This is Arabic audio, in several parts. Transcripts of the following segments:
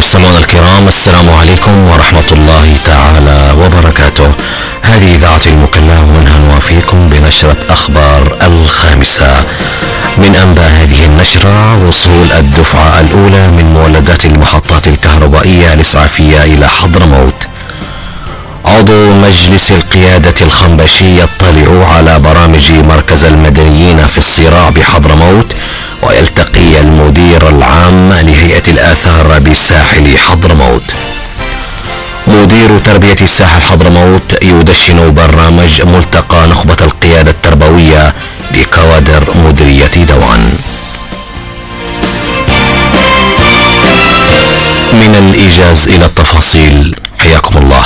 المستمعون الكرام، السلام عليكم ورحمة الله تعالى وبركاته. هذه إذاعة المكلا، ومنها نوافيكم بنشرة أخبار الخامسة. من أنباء هذه النشرة: وصول الدفعة الأولى من مولدات المحطات الكهربائية الإسعافية إلى حضرموت. عضو مجلس القيادة الخنبشي يطلع على برامج مركز المدنيين في الصراع بحضرموت، ويلتقي المدير العام لهيئة الآثار بساحل حضرموت. مدير تربية الساحل حضرموت يدشن برنامج ملتقى نخبة القيادة التربوية بكوادر مديرية دوان. من الإيجاز إلى التفاصيل، حياكم الله.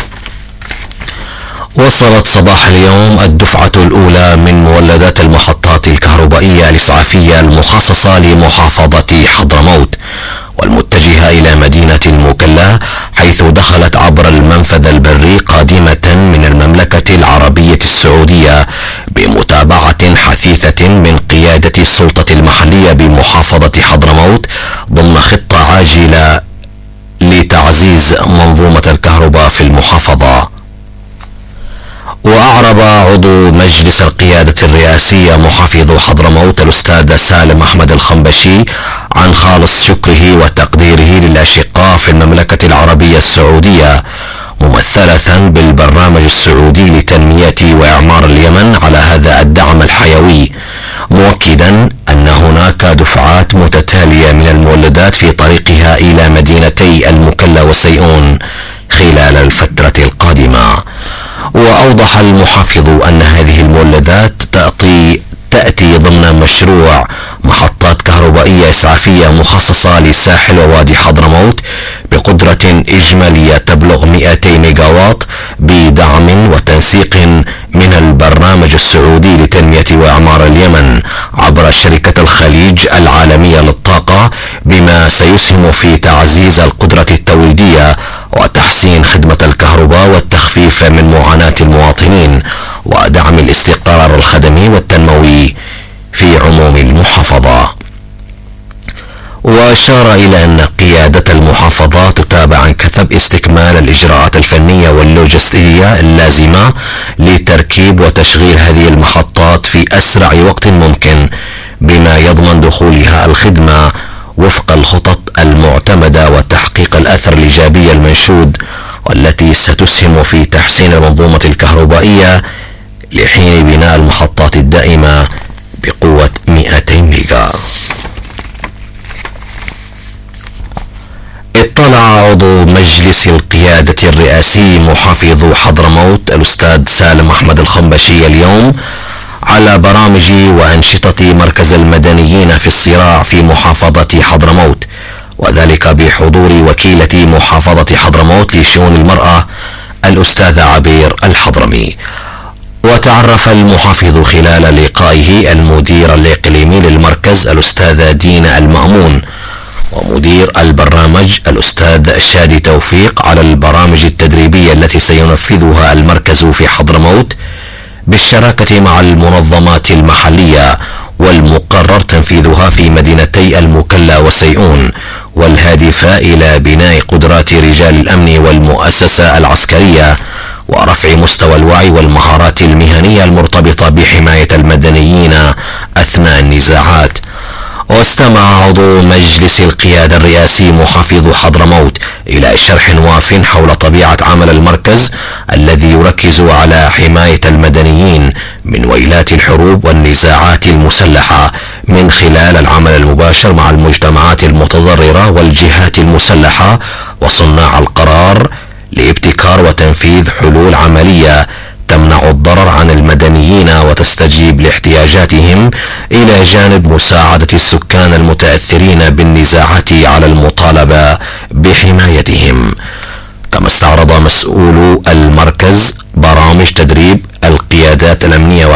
وصلت صباح اليوم الدفعة الأولى من مولدات المحطات الكهربائية الإسعافية المخصصة لمحافظة حضرموت والمتجهة إلى مدينة المكلا، حيث دخلت عبر المنفذ البري قادمة من المملكة العربية السعودية بمتابعة حثيثة من قيادة السلطة المحلية بمحافظة حضرموت ضمن خطة عاجلة لتعزيز منظومة الكهرباء في المحافظة. وأعرب عضو مجلس القيادة الرئاسية محافظ حضرموت الأستاذ سالم أحمد الخنبشي عن خالص شكره وتقديره للأشقاء في المملكة العربية السعودية، ممثلة بالبرنامج السعودي لتنمية وإعمار اليمن، على هذا الدعم الحيوي، مؤكدا أن هناك دفعات متتالية من المولدات في طريقها إلى مدينتي المكلا وسيئون خلال الفترة القادمة. وأوضح المحافظ أن هذه المولدات تأتي ضمن مشروع محطات كهربائية إسعافية مخصصة لساحل ووادي حضرموت بقدرة إجمالية تبلغ 200 ميجاوات، بدعم وتنسيق من البرنامج السعودي لتنمية وإعمار اليمن عبر شركة الخليج العالمية للطاقة، بما سيسهم في تعزيز القدرة التوليدية وتحسين خدمة الكهرباء والتخفيف من معاناة المواطنين ودعم الاستقرار الخدمي والتنموي في عموم المحافظة. وأشار إلى أن قيادة المحافظة تتابع عن كثب استكمال الإجراءات الفنية واللوجستية اللازمة لتركيب وتشغيل هذه المحطات في أسرع وقت ممكن، بما يضمن دخولها الخدمة وفق الخطط المعتمدة وتحقيق الأثر الإيجابي المنشود، والتي ستسهم في تحسين المنظومة الكهربائية لحين بناء المحطات الدائمة بقوة 200 ميجا. اطلع عضو مجلس القيادة الرئاسي محافظ حضرموت الأستاذ سالم أحمد الخنبشي اليوم على برامج وأنشطة مركز المدنيين في الصراع في محافظة حضرموت، وذلك بحضور وكيلة محافظة حضرموت لشؤون المرأة الأستاذة عبير الحضرمي. وتعرف المحافظ خلال لقائه المدير الإقليمي للمركز الأستاذة دينا المأمون ومدير البرنامج الأستاذ شادي توفيق على البرامج التدريبية التي سينفذها المركز في حضرموت بالشراكة مع المنظمات المحلية، والمقرر تنفيذها في مدينتي المكلا وسيئون، والهادفة إلى بناء قدرات رجال الأمن والمؤسسة العسكرية ورفع مستوى الوعي والمهارات المهنية المرتبطة بحماية المدنيين أثناء النزاعات. واستمع عضو مجلس القيادة الرئاسي محافظ حضرموت إلى شرح واف حول طبيعة عمل المركز الذي يركز على حماية المدنيين من ويلات الحروب والنزاعات المسلحة من خلال العمل المباشر مع المجتمعات المتضررة والجهات المسلحة وصناع القرار لابتكار وتنفيذ حلول عملية تمنع الضرر عن المدنيين وتستجيب لاحتياجاتهم، إلى جانب مساعدة السكان المتأثرين بالنزاعات على المطالبة بحمايتهم. كما استعرض مسؤول المركز برامج تدريب القيادات الأمنية